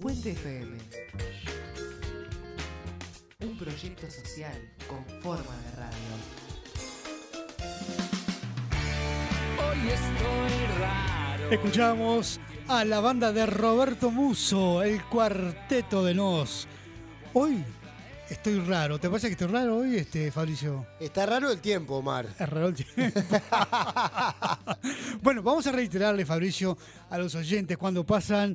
Puente FM. Un proyecto social con forma de radio. Hoy estoy raro. Escuchamos a la banda de Roberto Musso, el Cuarteto de Nos. Hoy estoy raro. ¿Te parece que estoy raro hoy, Fabricio? Está raro el tiempo, Omar. Es raro el tiempo. Bueno, vamos a reiterarle, Fabricio, a los oyentes cuando pasan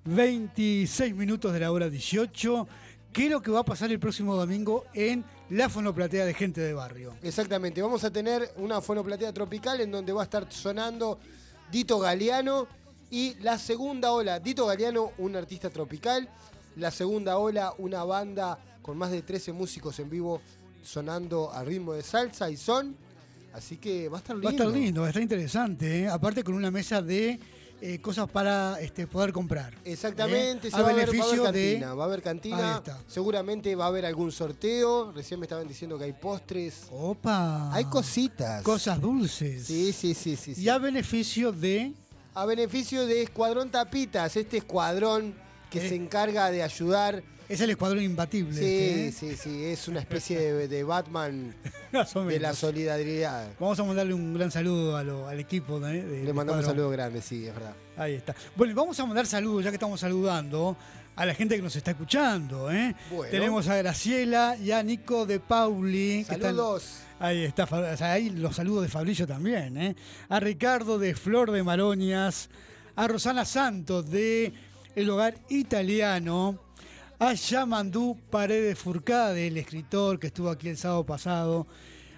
26 minutos de la hora 18, qué es lo que va a pasar el próximo domingo en la Fonoplatea de Gente de Barrio. Exactamente, vamos a tener una fonoplatea tropical en donde va a estar sonando Dito Galeano y la segunda ola. Dito Galeano, un artista tropical. La segunda ola, una banda con más de 13 músicos en vivo sonando a ritmo de salsa y son. Así que va a estar lindo. Va a estar lindo, va a estar interesante, ¿eh? Aparte con una mesa de cosas para poder comprar. Exactamente, a beneficio va a haber cantina, Ahí está. Seguramente va a haber algún sorteo. Recién me estaban diciendo que hay postres. ¡Opa! Hay cositas. Cosas dulces. Sí. Y a beneficio de... A beneficio de Escuadrón Tapitas, este escuadrón que se encarga de ayudar. Es el escuadrón imbatible. Sí, es una especie de Batman Más o menos. de la solidaridad. Vamos a mandarle un gran saludo al equipo. Le mandamos un saludo grande, sí, es verdad. Ahí está. Bueno, y vamos a mandar saludos, ya que estamos saludando, a la gente que nos está escuchando. Bueno. Tenemos a Graciela y a Nico de Pauli. Saludos. Ahí está, o sea, ahí los saludos de Fabricio también. A Ricardo de Flor de Maroñas, a Rosana Santos de El Hogar Italiano, a Yamandú Paredes Furcade, el escritor que estuvo aquí el sábado pasado,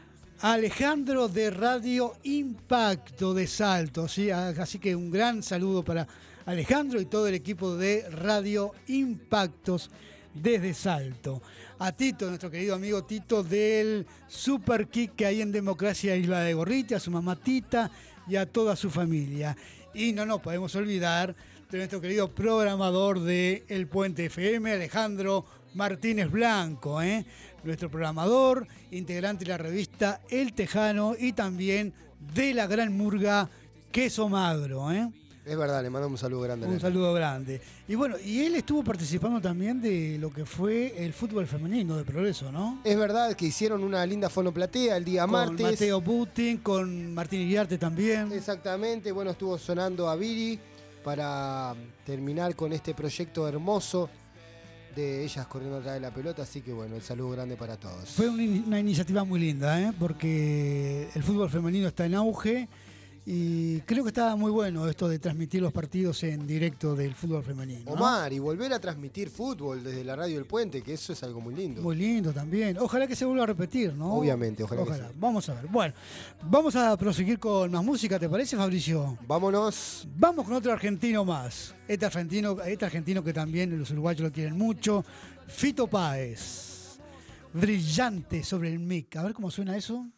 a Alejandro de Radio Impacto de Salto, ¿sí? Así que un gran saludo para Alejandro y todo el equipo de Radio Impactos desde Salto. A Tito, nuestro querido amigo Tito del Super Kick que hay en Democracia Isla de Gorriti, a su mamá Tita y a toda su familia. Y no nos podemos olvidar de nuestro querido programador de El Puente FM, Alejandro Martínez Blanco, nuestro programador, integrante de la revista El Tejano y también de la gran murga Queso Magro. Es verdad, le mandamos un saludo grande. Un saludo grande. Y bueno, y él estuvo participando también de lo que fue el fútbol femenino de Progreso, ¿no? Es verdad que hicieron una linda fonoplatea el día martes. Con Mateo Butin, con Martín Iriarte también. Exactamente, bueno, estuvo sonando a Viri para terminar con este proyecto hermoso de ellas corriendo atrás de la pelota, así que bueno, el saludo grande para todos. Fue una iniciativa muy linda, porque el fútbol femenino está en auge y creo que estaba muy bueno esto de transmitir los partidos en directo del fútbol femenino, ¿no? Omar, y volver a transmitir fútbol desde la radio del Puente, que eso es algo muy lindo. Muy lindo también. Ojalá que se vuelva a repetir, ¿no? Obviamente, ojalá. Que sí. Vamos a ver. Bueno, vamos a proseguir con más música, ¿te parece, Fabricio? Vámonos. Vamos con otro argentino más. Este argentino que también los uruguayos lo quieren mucho. Fito Páez. Brillante sobre el mic. A ver cómo suena eso.